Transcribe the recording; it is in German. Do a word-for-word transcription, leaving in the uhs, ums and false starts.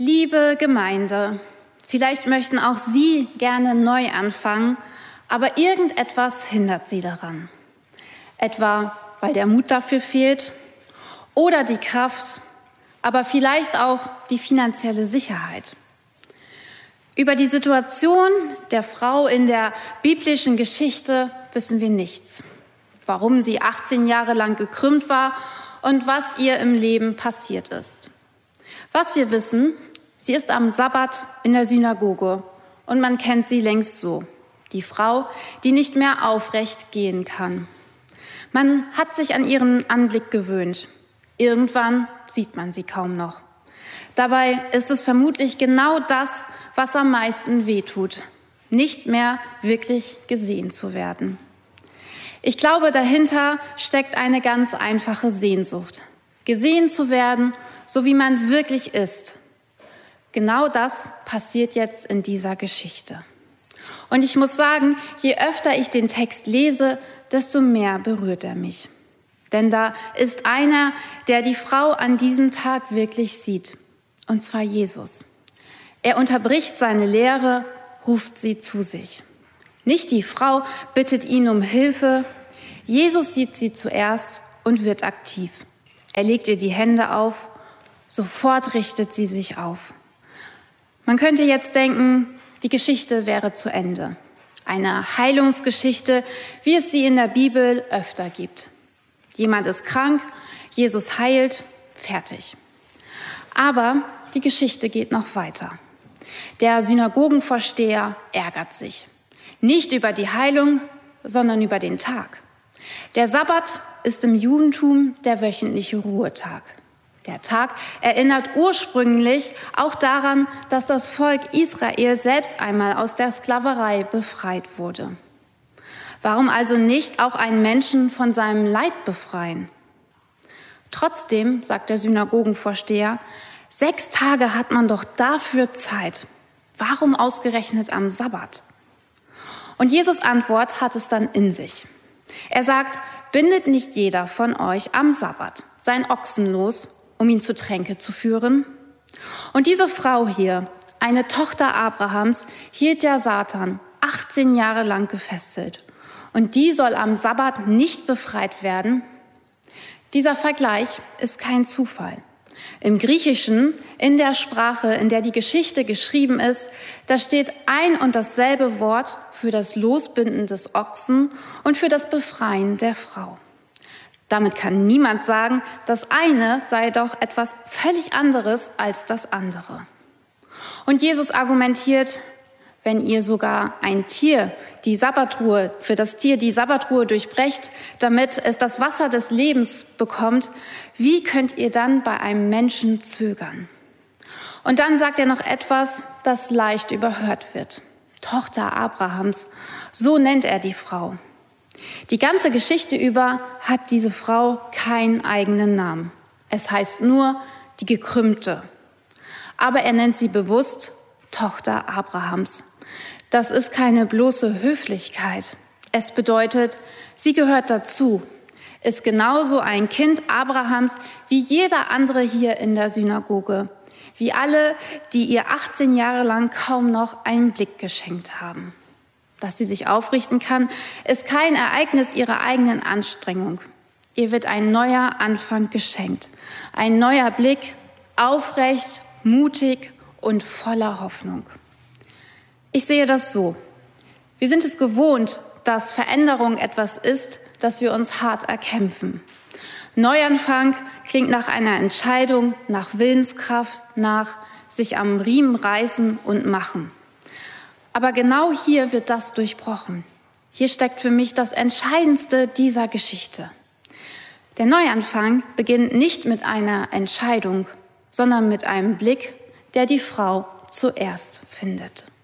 Liebe Gemeinde, vielleicht möchten auch Sie gerne neu anfangen, aber irgendetwas hindert Sie daran. Etwa, weil der Mut dafür fehlt oder die Kraft, aber vielleicht auch die finanzielle Sicherheit. Über die Situation der Frau in der biblischen Geschichte wissen wir nichts. Warum sie achtzehn Jahre lang gekrümmt war und was ihr im Leben passiert ist. Was wir wissen, sie ist am Sabbat in der Synagoge und man kennt sie längst so. Die Frau, die nicht mehr aufrecht gehen kann. Man hat sich an ihren Anblick gewöhnt. Irgendwann sieht man sie kaum noch. Dabei ist es vermutlich genau das, was am meisten wehtut, nicht mehr wirklich gesehen zu werden. Ich glaube, dahinter steckt eine ganz einfache Sehnsucht, gesehen zu werden, so wie man wirklich ist. Genau das passiert jetzt in dieser Geschichte. Und ich muss sagen, je öfter ich den Text lese, desto mehr berührt er mich. Denn da ist einer, der die Frau an diesem Tag wirklich sieht, und zwar Jesus. Er unterbricht seine Lehre, ruft sie zu sich. Nicht die Frau bittet ihn um Hilfe. Jesus sieht sie zuerst und wird aktiv. Er legt ihr die Hände auf, sofort richtet sie sich auf. Man könnte jetzt denken, die Geschichte wäre zu Ende. Eine Heilungsgeschichte, wie es sie in der Bibel öfter gibt. Jemand ist krank, Jesus heilt, fertig. Aber die Geschichte geht noch weiter. Der Synagogenvorsteher ärgert sich. Nicht über die Heilung, sondern über den Tag. Der Sabbat ist im Judentum der wöchentliche Ruhetag. Der Tag erinnert ursprünglich auch daran, dass das Volk Israel selbst einmal aus der Sklaverei befreit wurde. Warum also nicht auch einen Menschen von seinem Leid befreien? Trotzdem, sagt der Synagogenvorsteher, sechs Tage hat man doch dafür Zeit. Warum ausgerechnet am Sabbat? Und Jesus' Antwort hat es dann in sich. Er sagt, bindet nicht jeder von euch am Sabbat seinen Ochsen los, um ihn zu Tränke zu führen? Und diese Frau hier, eine Tochter Abrahams, hielt der Satan achtzehn Jahre lang gefesselt. Und die soll am Sabbat nicht befreit werden? Dieser Vergleich ist kein Zufall. Im Griechischen, in der Sprache, in der die Geschichte geschrieben ist, da steht ein und dasselbe Wort für das Losbinden des Ochsen und für das Befreien der Frau. Damit kann niemand sagen, das eine sei doch etwas völlig anderes als das andere. Und Jesus argumentiert, wenn ihr sogar ein Tier, die Sabbatruhe, für das Tier die Sabbatruhe durchbrecht, damit es das Wasser des Lebens bekommt, wie könnt ihr dann bei einem Menschen zögern? Und dann sagt er noch etwas, das leicht überhört wird. Tochter Abrahams, so nennt er die Frau. Die ganze Geschichte über hat diese Frau keinen eigenen Namen. Es heißt nur die Gekrümmte. Aber er nennt sie bewusst Tochter Abrahams. Das ist keine bloße Höflichkeit. Es bedeutet, sie gehört dazu, ist genauso ein Kind Abrahams wie jeder andere hier in der Synagoge, wie alle, die ihr achtzehn Jahre lang kaum noch einen Blick geschenkt haben. Dass sie sich aufrichten kann, ist kein Ereignis ihrer eigenen Anstrengung. Ihr wird ein neuer Anfang geschenkt. Ein neuer Blick, aufrecht, mutig und voller Hoffnung. Ich sehe das so. Wir sind es gewohnt, dass Veränderung etwas ist, das wir uns hart erkämpfen. Neuanfang klingt nach einer Entscheidung, nach Willenskraft, nach sich am Riemen reißen und machen. Aber genau hier wird das durchbrochen. Hier steckt für mich das Entscheidendste dieser Geschichte. Der Neuanfang beginnt nicht mit einer Entscheidung, sondern mit einem Blick, der die Frau zuerst findet.